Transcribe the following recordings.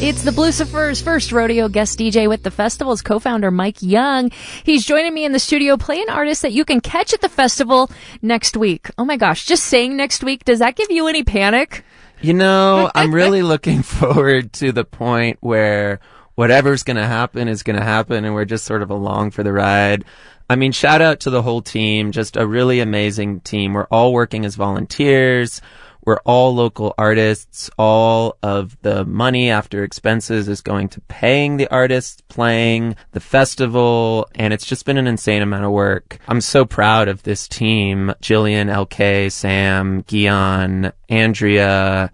It's the Blucifer's first rodeo guest DJ with the festival's co-founder Mike Young. He's joining me in the studio playing artists that you can catch at the festival next week. Oh my gosh, just saying next week, does that give you any panic? You know, I'm really looking forward to the point where whatever's going to happen is going to happen, and we're just sort of along for the ride. I mean, shout out to the whole team, just a really amazing team. We're all working as volunteers. We're all local artists. All of the money after expenses is going to paying the artists playing the festival, and it's just been an insane amount of work. I'm so proud of this team. Jillian, LK, Sam, Gian, Andrea,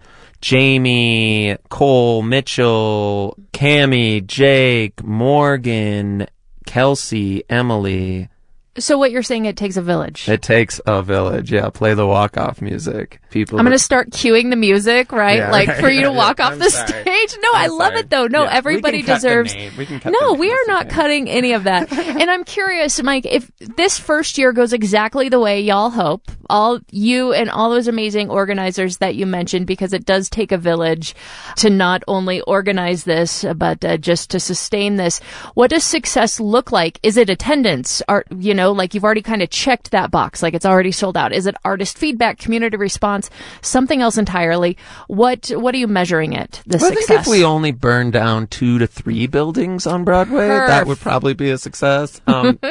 Jamie, Cole, Mitchell, Cammie, Jake, Morgan, Kelsey, Emily. So what you're saying, it takes a village. It takes a village, yeah. Play the walk-off music. People. I'm going to start cueing the music, right? Yeah, like right, for you to right, walk yeah. off the stage. No, I love it though. No, everybody deserves. No, we are not cutting any of that. And I'm curious, Mike, if this first year goes exactly the way y'all hope, all you and all those amazing organizers that you mentioned, because it does take a village to not only organize this, but just to sustain this. What does success look like? Is it attendance? Like you've already kind of checked that box, like it's already sold out. Is it artist feedback, community response, something else entirely? What are you measuring it, the success? I think if we only burn down 2 to 3 buildings on Broadway, that would probably be a success.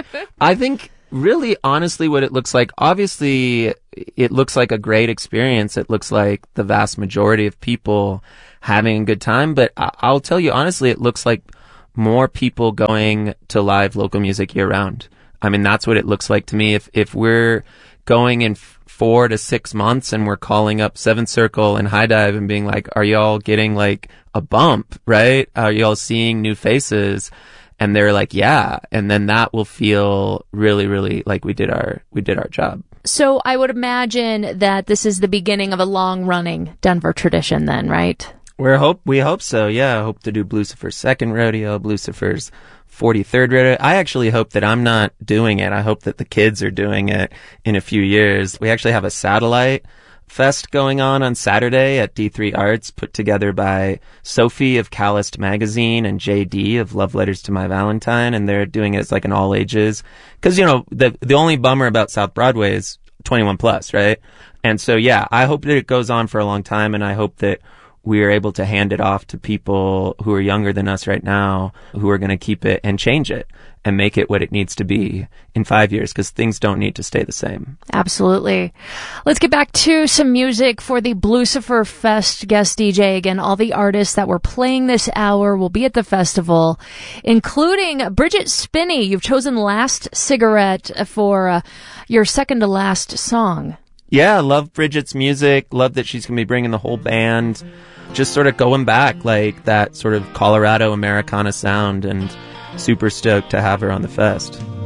I think really, honestly, what it looks like, obviously, it looks like a great experience. It looks like the vast majority of people having a good time. But I'll tell you, honestly, it looks like more people going to live local music year round. I mean, that's what it looks like to me. If we're going in 4 to 6 months and we're calling up Seventh Circle and High Dive and being like, are y'all getting like a bump, right? Are y'all seeing new faces? And they're like, yeah. And then that will feel really, really like we did our job. So I would imagine that this is the beginning of a long running Denver tradition then, right? We hope so. Yeah. I hope to do Blucifer's second rodeo, Blucifer's 43rd rodeo. I actually hope that I'm not doing it. I hope that the kids are doing it in a few years. We actually have a satellite fest going on Saturday at D3 Arts, put together by Sophie of Calloused Magazine and JD of Love Letters to My Valentine, and they're doing it as like an all ages. Because, you know, the only bummer about South Broadway is 21 plus, right? And so, yeah, I hope that it goes on for a long time, and I hope that we are able to hand it off to people who are younger than us right now, who are going to keep it and change it and make it what it needs to be in 5 years, because things don't need to stay the same. Absolutely. Let's get back to some music for the Blucifer Fest guest DJ. Again, all the artists that were playing this hour will be at the festival, including Bridget Spinney. You've chosen Last Cigarette for your second to last song. Yeah, I love Bridget's music. Love that she's going to be bringing the whole band. Just sort of going back, like that sort of Colorado Americana sound, and super stoked to have her on the fest.